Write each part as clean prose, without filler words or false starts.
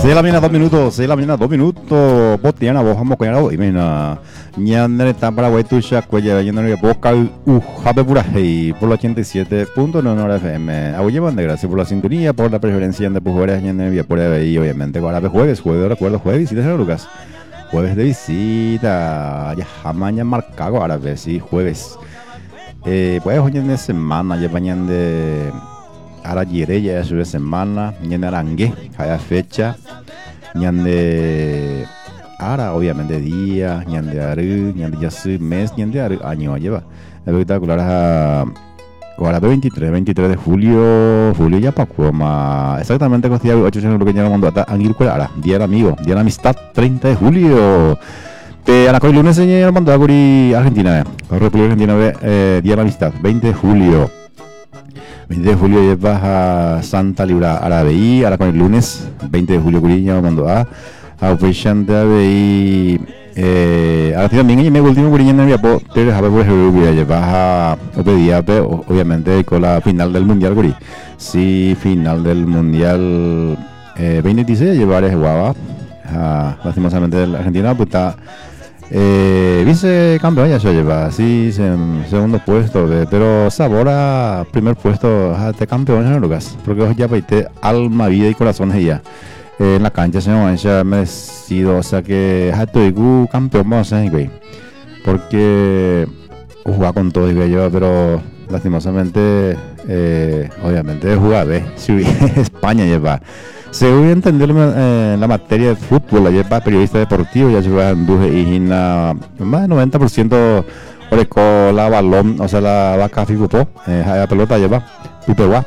6 de la mañana, 2 minutos, 6 de la mañana, 2 minutos. Botiana, vos vamos a coñar y mira. Ñandre está Paraguay, tuya, cuella, ñandre, boca, jape pura, hey, por la 87.9 FM. A de gracias por la sintonía, por la preferencia de Pujoras, ñandre, por ahí, obviamente. Ahora jueves, recuerdo, jueves, visita, señor Lucas. Jueves de visita, ya jamás ya marcado, ahora ves, sí, jueves. Pues hoy en semana, ya mañana de. Ahora llegué ya es semana, ñande arangue, cada fecha, ñande ahora obviamente día, ñande aru, ñande ya su mes, ñande aru año lleva. Espectacular ahora 23 de julio ya para más exactamente con día 8 de lo que ya lo mandó hasta Anguil ahora, día del amigo, día de la amistad, 30 de julio. A la hoy lunes se lo mandó a Argentina, República Argentina, día de la amistad, 20 de julio. 20 de julio lleva a Santa Libra Arabeí, ahora con el lunes 20 de julio Curiña mandó a Operation de Arabeí, ahora también en el último Curiña no había podido dejar por ejemplo lleva a Opediape, obviamente con la final del Mundial Curi, sí, final del Mundial 2016 llevar a Guava, lastimosamente la Argentina pues está vice campeón ya se lleva, sí, segundo puesto, pero sabor a primer puesto de campeón en Lucas, porque ya peite alma, vida y corazón ella en la cancha se ha merecido, o sea que estoy campeón vamos a decir, porque jugar con todo y yo, pero lastimosamente obviamente jugar si España lleva. Según entender la materia de fútbol, ayer va periodista deportivo, ya se va a Anduje y más del 90% oreco la balón, o sea la vaca figupó, la pelota lleva, Pupegua,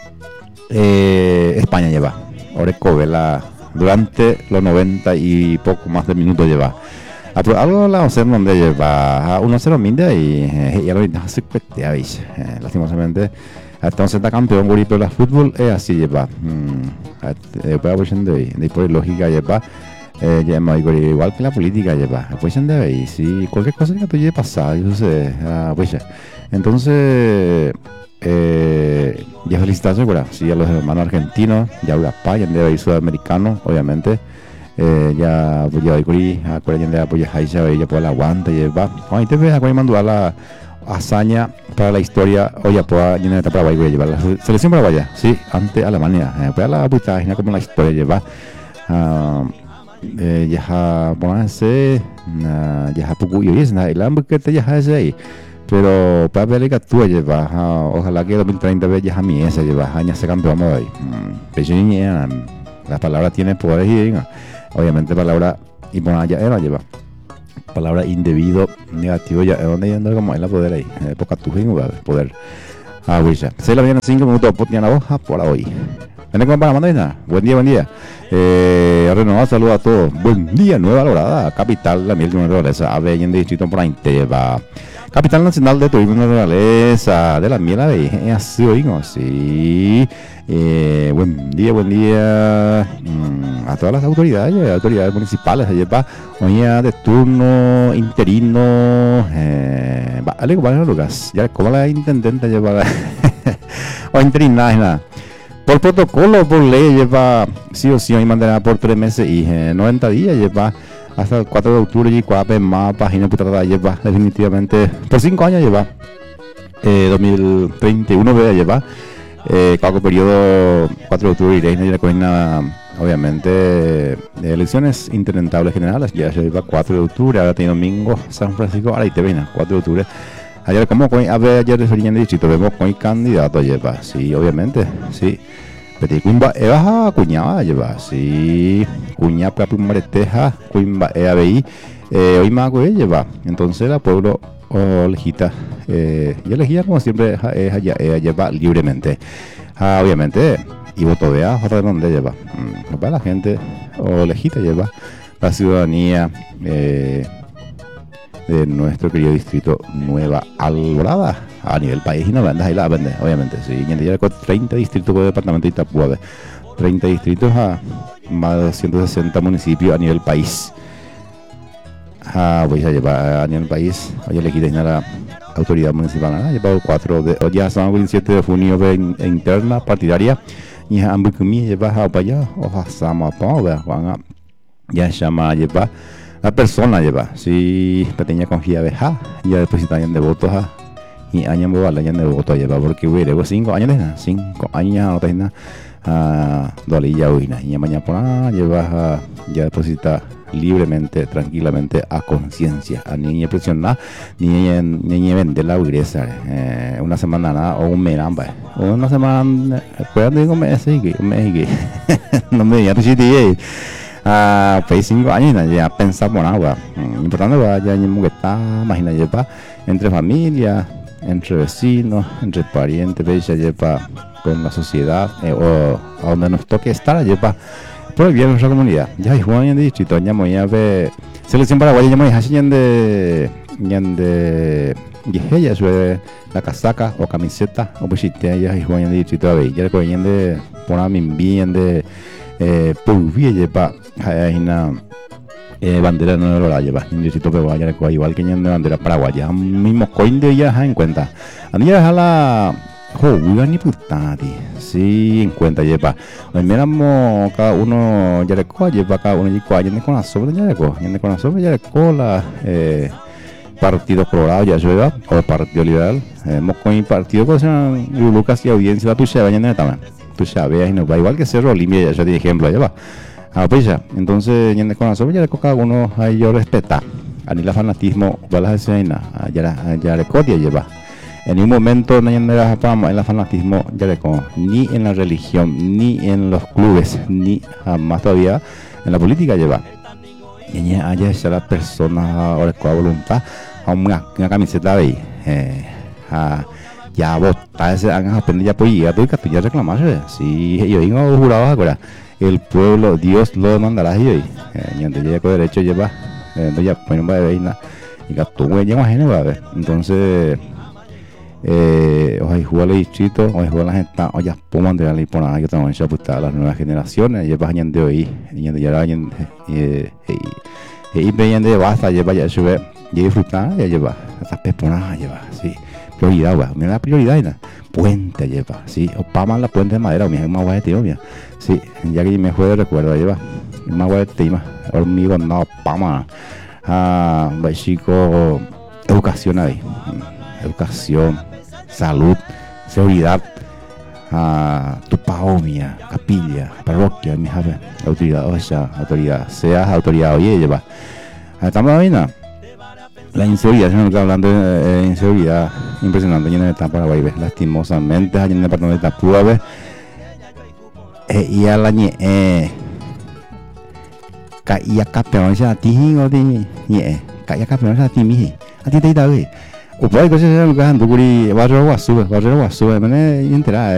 España lleva, oreco vela durante los 90 y poco más de minutos lleva. Algo la vamos a hacer donde lleva 1-0 Minda y ya lo hace lastimosamente. Entonces está campeón Guri, pero el fútbol es así lleva. De por lógica lleva. Igual que la política lleva. Pues de ahí, sí, cualquier cosa que te lleve pasar, yo sé, pues entonces ya felicitaciones, ¿verdad? Sí, a los hermanos argentinos, ya Uruguay, ya de ahí sudamericanos, obviamente. Ya pues ya Guri, ya pues ya por el aguante lleva. Ahí te ves a mandar la hazaña para la historia hoy pueda llenar esta Paraguay voy a llevar la selección paraguaya sí ante Alemania para la página como la historia lleva ya pónganse ya poco y es nada el hambre que te ya hace ahí pero para ver que tú lleva ojalá que 2030 ve ya a mí esa lleva años se campeón ahí pequeña las palabras tienen poder y obviamente palabra y bueno ya era lleva palabra indebido, negativo, ya donde ya anda como es la poder ahí, poca tu poder. Ya. Se la vienen 5 minutos, potiana hoja por hoy. ¿Ven con para mandar? Buen día. Renovado, saludos a todos. Buen día, Nueva Lorada, capital la miel de naturaleza, ave en el distrito por ahí te va. Capital Nacional de Turismo y Naturaleza de la miel ave, así oímos, sí. Buen día a todas las autoridades municipales ayer va hoy de turno interino vale compañero Lucas ya como la intendente lleva o interina por protocolo por ley lleva sí o sí hoy mandará por 3 meses y 90 días lleva hasta el 4 de octubre y 4 más página putada lleva definitivamente por 5 años lleva 2031 ve lleva cada periodo 4 de octubre y la coina obviamente elecciones interintables generales ya se iba 4 de octubre ahora tiene domingo San Francisco ahora y te ven 4 de octubre ayer como a ver ayer referían de distrito vemos con candidato lleva sí obviamente sí pero cuimba baja cuñada lleva sí cuña para mareteja cuimba ABI hoy más lleva entonces la pueblo elegida y elegida como siempre ella lleva libremente obviamente y voto de otra donde lleva para la gente o elegida lleva la ciudadanía de nuestro querido distrito Nueva Alborada a nivel país y no vendas ahí la vende obviamente sí y ya con 30 distritos por departamento de Itapúa 30 distritos a más de 160 municipios a nivel país voy a llevar a nivel país oye le quitan a la autoridad municipal ha llevado 4 de ya estamos el 7 de junio de interna partidaria y ambicumi lleva a paya o hasama pa Juan ya llama lleva la persona lleva si pequeña confía veja ya depositan de votos y años me vale ya de voto lleva porque hubiera 5 años de 5 años no tenés dole ya hoy y mañana por lleva ya deposita libremente, tranquilamente, a conciencia, a ni presionar, ni vender la ugresa, una semana nada, o un mes, o una semana, después digo un mes y no me digan que pues 5 años ya pensamos agua, importante va ya ni que está, imagina lleva entre familia, entre vecinos, entre parientes, veis lleva con la sociedad, o a donde nos toque estar, lleva por el bien de nuestra comunidad. Ya hay Juan en el distrito, ya voy a ver selección paraguaya, ya voy a hacer ya sube la casaca o camiseta o pues ya hay Juan en el distrito a ver, ya recogen de poner mi bien de pulvía lleva hay una bandera no lo la lleva en el distrito pero ya recoge igual que en de bandera paraguaya, mismo coin de ya en cuenta. A mí ya la Juega ni putati, sí, en cuenta lleva. Hoy miramos cada uno ya le lleva cada uno y cuál con la sobre ya le con la sobre ya le la Partido Colorado ya lleva o el Partido Liberal. Con el partido pues Lucas y audiencia la tuya vayan también. Tú sabes y no va igual que Cerro Limpia ya te ejemplo lleva. Pues ya, entonces ya con la sobre ya le cada uno ahí yo respeta. A ni la fanatismo va la escena ya le codia lleva. En ningún momento no hay en el fanatismo ni en la religión, ni en los clubes, ni jamás todavía en la política lleva. Y allá está la persona ahora con voluntad a una camiseta de ya votar ese han aprendido ya pues ya tú ya reclamarse. Si yo digo jurado ahora, el pueblo, Dios lo demandará y hoy. Y antes ya con derecho lleva, ya pues no va a ver nada. Y que tú ya imagínate va a ver. Entonces hoy juega el distrito, hoy juega la gente, hoy ya pongan de la lipona, yo tengo que apostar a las nuevas generaciones, lleva años de hoy, y veían de basta, lleva ya sube, y disfrutar, ya lleva, esas peponas lleva, sí, prioridad, va, mira la prioridad, puente lleva, sí, o pama la puente de madera, o mi más guay de tío, mía, sí, ya que me juego recuerdo, lleva, más guay de tema, hormigo, no, pama, chico, educación ahí, educación, salud, seguridad, tu paomia, capilla, parroquia, mi jefe, autoridad, o sea, autoridad, seas autoridad, oye, lleva. Estamos viendo la inseguridad, se nos está hablando de inseguridad impresionante en el estado de Paraguay, ¿ves? Lastimosamente, allá en el departamento de Itapúa, ¿ves? Y a la caía campeón, a ti, o de caía campeón, a ti, mi, a ti te da, güey. O puede que sea un lugar en Duguri, barrio Guasú, me entera.